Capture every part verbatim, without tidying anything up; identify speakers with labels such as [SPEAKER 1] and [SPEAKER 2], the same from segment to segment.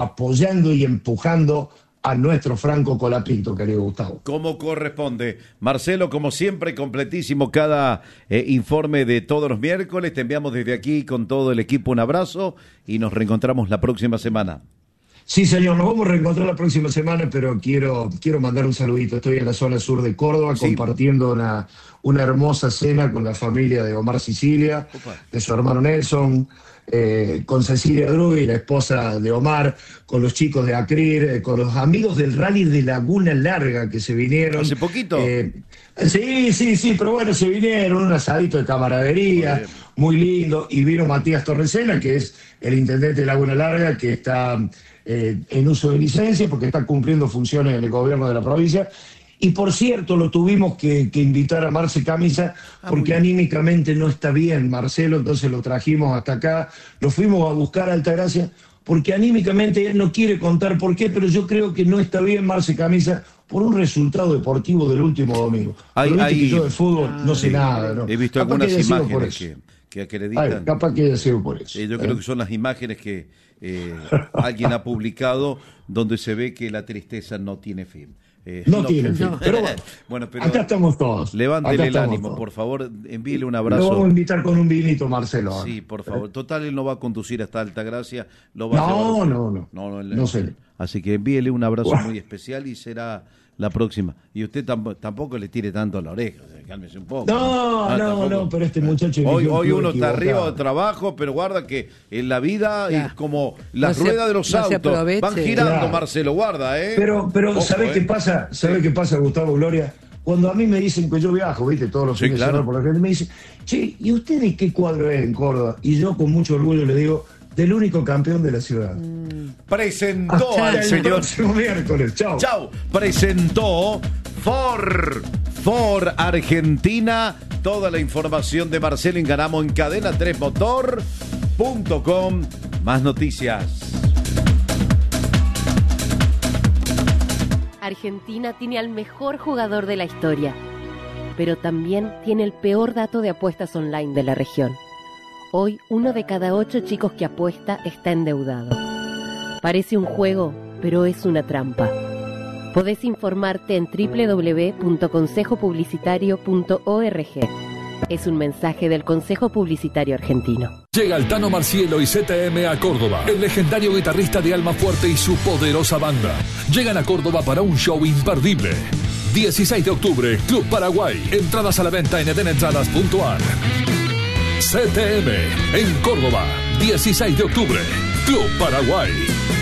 [SPEAKER 1] apoyando y empujando a nuestro Franco Colapinto, querido Gustavo.
[SPEAKER 2] Como corresponde. Marcelo, como siempre, completísimo cada eh, informe de todos los miércoles. Te enviamos desde aquí con todo el equipo un abrazo y nos reencontramos la próxima semana.
[SPEAKER 1] Sí, señor, nos vamos a reencontrar la próxima semana, pero quiero, quiero mandar un saludito. Estoy en la zona sur de Córdoba, sí, compartiendo una, una hermosa cena con la familia de Omar Sicilia, Opa. de su hermano Nelson, eh, con Cecilia Druy, la esposa de Omar, con los chicos de Acrir, eh, con los amigos del Rally de Laguna Larga que se vinieron.
[SPEAKER 2] ¿Hace poquito?
[SPEAKER 1] Eh, sí, sí, sí, pero bueno, se vinieron, un asadito de camaradería, muy, muy lindo, y vino Matías Torresena, que es el intendente de Laguna Larga, que está eh, en uso de licencia, porque está cumpliendo funciones en el gobierno de la provincia. Y por cierto, lo tuvimos que, que invitar a Marce Camisa, porque ah, anímicamente no está bien, Marcelo, entonces lo trajimos hasta acá, lo fuimos a buscar a Altagracia, porque anímicamente él no quiere contar por qué, pero yo creo que no está bien Marce Camisa por un resultado deportivo del último domingo.
[SPEAKER 2] Hay,
[SPEAKER 1] pero
[SPEAKER 2] hay,
[SPEAKER 1] que yo de fútbol ah, no sé sí, nada, ¿no?
[SPEAKER 2] He visto
[SPEAKER 1] capaz
[SPEAKER 2] algunas
[SPEAKER 1] que
[SPEAKER 2] imágenes que, que acreditan.
[SPEAKER 1] Ay, capaz que haya sido por eso.
[SPEAKER 2] Eh, yo
[SPEAKER 1] ¿eh?
[SPEAKER 2] creo que son las imágenes que eh, alguien ha publicado donde se ve que la tristeza no tiene fin. Eh,
[SPEAKER 1] no, no tiene fin, no. Pero bueno, bueno pero acá estamos todos.
[SPEAKER 2] Levántele
[SPEAKER 1] el
[SPEAKER 2] ánimo,
[SPEAKER 1] todos.
[SPEAKER 2] por favor, envíele un abrazo.
[SPEAKER 1] Lo vamos a invitar con un vinito, Marcelo.
[SPEAKER 2] Sí, por favor. Total, él no va a conducir hasta Altagracia. Lo va
[SPEAKER 1] no,
[SPEAKER 2] a
[SPEAKER 1] no, no, no, no,
[SPEAKER 2] no,
[SPEAKER 1] no sé.
[SPEAKER 2] Así que envíele un abrazo wow. muy especial y será la próxima. Y usted tamp- tampoco le tire tanto a la oreja, o sea, cálmese un poco.
[SPEAKER 1] No, no, no, no, pero este muchacho...
[SPEAKER 2] Hoy, hoy uno está arriba de trabajo, pero guarda que en la vida ya. es como las no ruedas se, de los no autos. Van girando, claro. Marcelo, guarda, ¿eh?
[SPEAKER 1] Pero, pero
[SPEAKER 2] Ojo,
[SPEAKER 1] ¿sabés
[SPEAKER 2] ¿eh?
[SPEAKER 1] qué pasa? ¿Sabés sí. qué pasa, Gustavo Gloria? Cuando a mí me dicen que yo viajo, ¿viste? Todos los
[SPEAKER 2] sí,
[SPEAKER 1] fines
[SPEAKER 2] claro.
[SPEAKER 1] de semana por la gente, me dicen, che, ¿y usted de qué cuadro es en Córdoba? Y yo con mucho orgullo le digo, del único campeón de la ciudad.
[SPEAKER 2] Mm. Presentó
[SPEAKER 1] Hasta
[SPEAKER 2] al
[SPEAKER 1] el
[SPEAKER 2] señor...
[SPEAKER 1] próximo miércoles, chao.
[SPEAKER 2] Chao. Presentó Ford, Ford Argentina. Toda la información de Marcelo Ingaramo en cadena tres motor punto com. Más noticias.
[SPEAKER 3] Argentina tiene al mejor jugador de la historia, pero también tiene el peor dato de apuestas online de la región. Hoy, uno de cada ocho chicos que apuesta está endeudado. Parece un juego, pero es una trampa. Podés informarte en doble u doble u doble u punto consejo publicitario punto org. Es un mensaje del Consejo Publicitario Argentino.
[SPEAKER 4] Llega el Tano Marcielo y Z M a Córdoba. El legendario guitarrista de Almafuerte y su poderosa banda llegan a Córdoba para un show imperdible. dieciséis de octubre, Club Paraguay. Entradas a la venta en eden entradas punto a r. Z M en Córdoba, dieciséis de octubre, Club Paraguay.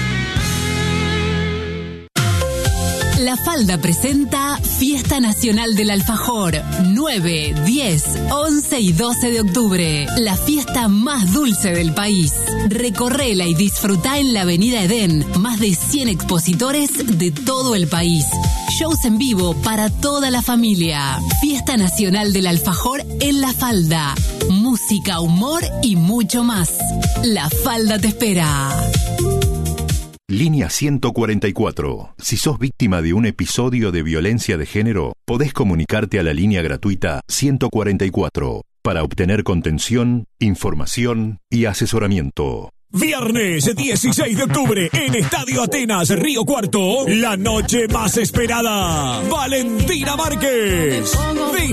[SPEAKER 5] La Falda presenta Fiesta Nacional del Alfajor, nueve, diez, once y doce de octubre. La fiesta más dulce del país. Recorrela y disfruta en la Avenida Edén. Más de cien expositores de todo el país. Shows en vivo para toda la familia. Fiesta Nacional del Alfajor en La Falda. Música, humor y mucho más. La Falda te espera.
[SPEAKER 6] Línea ciento cuarenta y cuatro. Si sos víctima de un episodio de violencia de género, podés comunicarte a la línea gratuita ciento cuarenta y cuatro para obtener contención, información y asesoramiento.
[SPEAKER 7] Viernes dieciséis de octubre en Estadio Atenas, Río Cuarto, la noche más esperada. Valentina Márquez.